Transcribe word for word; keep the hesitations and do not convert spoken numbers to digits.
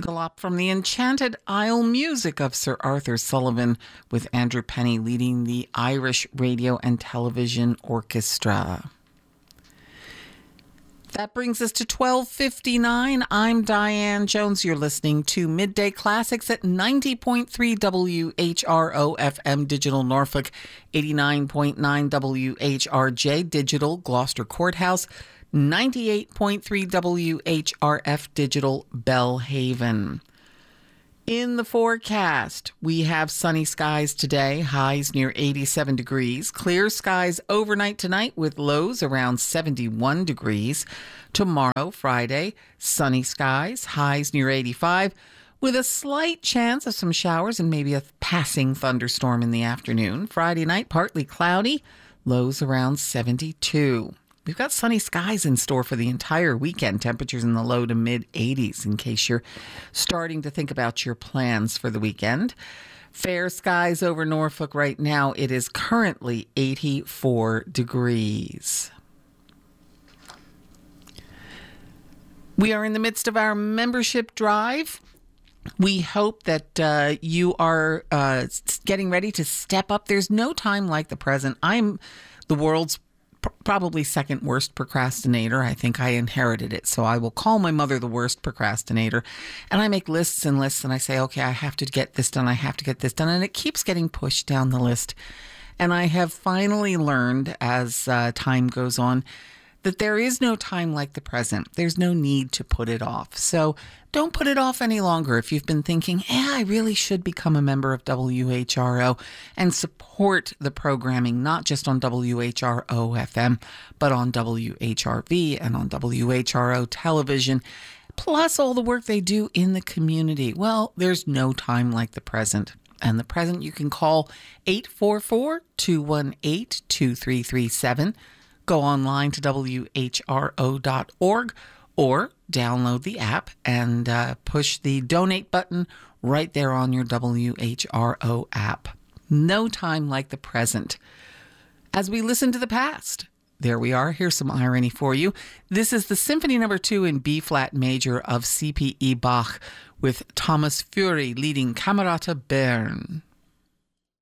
Galop from the Enchanted Isle, music of Sir Arthur Sullivan, with Andrew Penny leading the Irish Radio and Television Orchestra. That brings us to twelve fifty-nine. I'm Diane Jones. You're listening to Midday Classics at ninety point three W H R O F M Digital Norfolk, eighty-nine point nine W H R J Digital Gloucester Courthouse, ninety-eight point three W H R F Digital Bellhaven. In the forecast, we have sunny skies today, highs near eighty-seven degrees. Clear skies overnight tonight with lows around seventy-one degrees. Tomorrow, Friday, sunny skies, highs near eighty-five, with a slight chance of some showers and maybe a passing thunderstorm in the afternoon. Friday night, partly cloudy, lows around seventy-two. We've got sunny skies in store for the entire weekend. Temperatures in the low to mid eighties in case you're starting to think about your plans for the weekend. Fair skies over Norfolk right now. It is currently eighty-four degrees. We are in the midst of our membership drive. We hope that uh, you are uh, getting ready to step up. There's no time like the present. I'm the world's probably second worst procrastinator. I think I inherited it. So I will call my mother the worst procrastinator. And I make lists and lists and I say, okay, I have to get this done. I have to get this done. And it keeps getting pushed down the list. And I have finally learned as uh, time goes on that there is no time like the present. There's no need to put it off. So don't put it off any longer. If you've been thinking, yeah, I really should become a member of W H R O and support the programming, not just on W H R O F M, but on W H R V and on W H R O television, plus all the work they do in the community. Well, there's no time like the present. And the present, you can call eight four four, two one eight, two three three seven. Go online to W H R O dot org or download the app and uh, push the donate button right there on your W H R O app. No time like the present. As we listen to the past, there we are. Here's some irony for you. This is the Symphony Number Two in B-flat major of C P E Bach with Thomas Fury leading Camerata Bern.